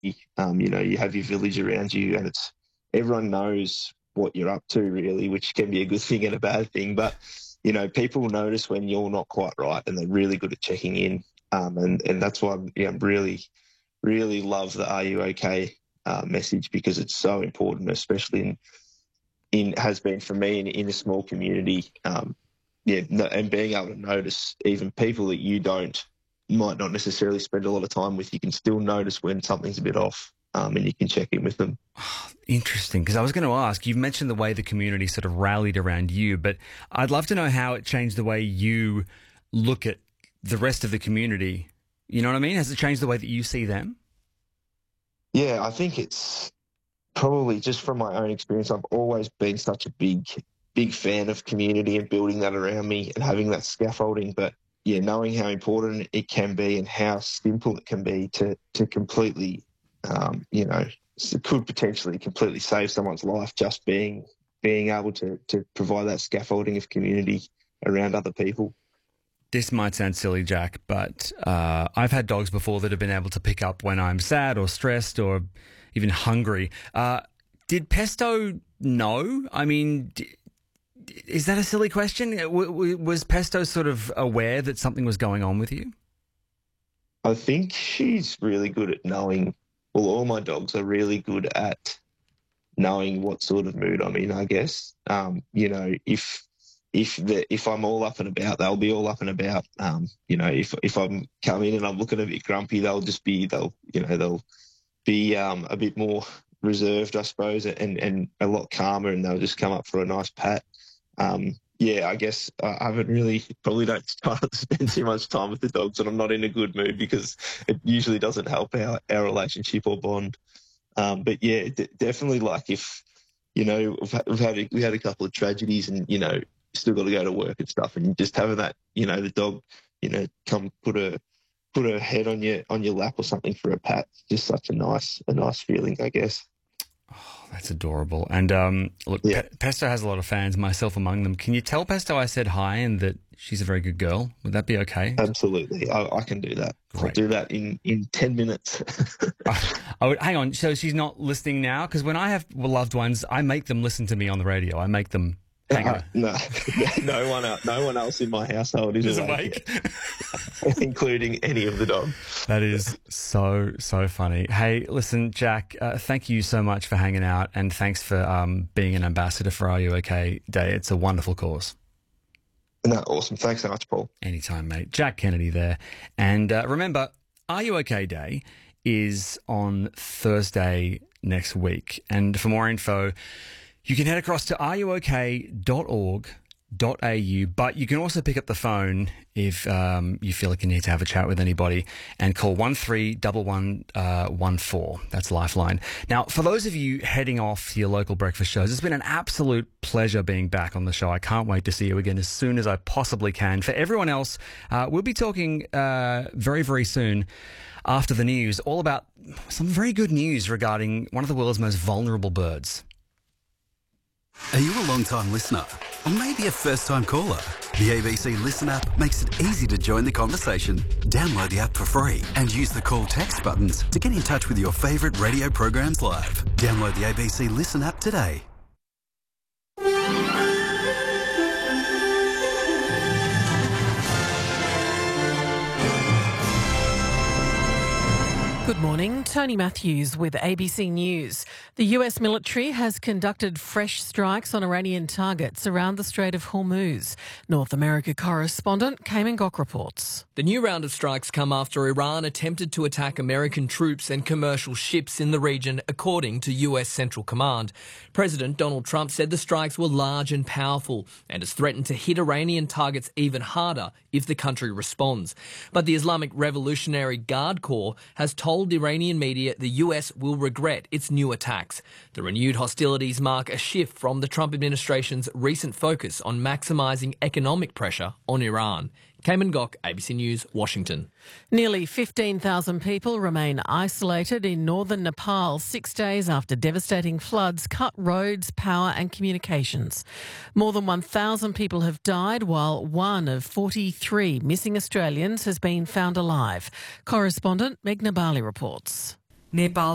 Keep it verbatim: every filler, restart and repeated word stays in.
Um, you know, you have your village around you, and it's everyone knows what you're up to, really, which can be a good thing and a bad thing. But you know, people notice when you're not quite right, and they're really good at checking in. Um, and and that's why I yeah, really, really love the "Are you okay?" Uh, message, because it's so important, especially in in has been for me in, in a small community. Um, yeah, no, and being able to notice even people that you don't might not necessarily spend a lot of time with, you can still notice when something's a bit off, um, and you can check in with them. Oh, interesting, because I was going to ask, you've mentioned the way the community sort of rallied around you, but I'd love to know how it changed the way you look at the rest of the community. You know what I mean? Has it changed the way that you see them? Yeah, I think it's probably just from my own experience. I've always been such a big, big fan of community and building that around me and having that scaffolding. But yeah, knowing how important it can be and how simple it can be to to completely, um, you know, it could potentially completely save someone's life, just being being able to to provide that scaffolding of community around other people. This might sound silly, Jack, but uh, I've had dogs before that have been able to pick up when I'm sad or stressed or even hungry. Uh, did Pesto know? I mean, d- is that a silly question? W- w- was Pesto sort of aware that something was going on with you? I think she's really good at knowing, well, all my dogs are really good at knowing what sort of mood I'm in, I guess. Um, you know, if if the, if I'm all up and about, they'll be all up and about. Um, you know, if if I'm coming and I'm looking a bit grumpy, they'll just be, they'll, you know, they'll be um, a bit more reserved, I suppose, and, and a lot calmer, and they'll just come up for a nice pat. Um, yeah, I guess I haven't really, probably don't try to spend too much time with the dogs when I'm not in a good mood, because it usually doesn't help our, our relationship or bond. Um, but yeah, d- definitely, like, if, you know, we've had, we've had a, we had a couple of tragedies, and, you know, still got to go to work and stuff, and just having that, you know, the dog, you know, come put a, put her head on your on your lap or something for a pat. Just such a nice a nice feeling, I guess. Oh, that's adorable. And um, look, yeah. Pe- Pesto has a lot of fans, myself among them. Can you tell Pesto I said hi and that she's a very good girl? Would that be okay? Absolutely, I, I can do that. Great. I'll do that in in ten minutes. I, I would, hang on, so she's not listening now? Because when I have loved ones, I make them listen to me on the radio. I make them. Hang uh, on. No, no one else, no one else in my household is, is awake, awake. including any of the dogs. That is so, so funny. Hey, listen, Jack, uh, thank you so much for hanging out, and thanks for um, being an ambassador for Are You OK Day. It's a wonderful cause. No, awesome. Thanks so much, Paul. Anytime, mate. Jack Kennedy there. And uh, remember, Are You OK Day is on Thursday next week. And for more info, you can head across to are you ok dot org dot a u, but you can also pick up the phone if um, you feel like you need to have a chat with anybody and call one three one one one four. That's Lifeline. Now, for those of you heading off to your local breakfast shows, it's been an absolute pleasure being back on the show. I can't wait to see you again as soon as I possibly can. For everyone else, uh, we'll be talking uh, very, very soon after the news, all about some very good news regarding one of the world's most vulnerable birds. Are you a long-time listener? Or maybe a first-time caller? The A B C Listen app makes it easy to join the conversation. Download the app for free and use the call text buttons to get in touch with your favourite radio programs live. Download the A B C Listen app today. Good morning, Tony Matthews with A B C News. The U S military has conducted fresh strikes on Iranian targets around the Strait of Hormuz. North America correspondent Cayman Gok reports. The new round of strikes come after Iran attempted to attack American troops and commercial ships in the region, according to U S Central Command. President Donald Trump said the strikes were large and powerful and has threatened to hit Iranian targets even harder if the country responds. But the Islamic Revolutionary Guard Corps has told Iranian media the U S will regret its new attacks. The renewed hostilities mark a shift from the Trump administration's recent focus on maximising economic pressure on Iran. Cayman Gok, A B C News, Washington. Nearly fifteen thousand people remain isolated in northern Nepal six days after devastating floods cut roads, power and communications. More than one thousand people have died, while one of forty-three missing Australians has been found alive. Correspondent Meghna Bali reports. Nepal